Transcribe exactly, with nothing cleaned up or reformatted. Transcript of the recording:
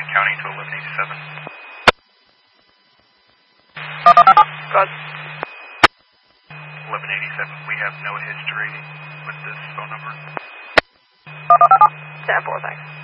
County to eleven eighty-seven. God. eleven eighty-seven, we have no history with this phone number. ten four, thanks.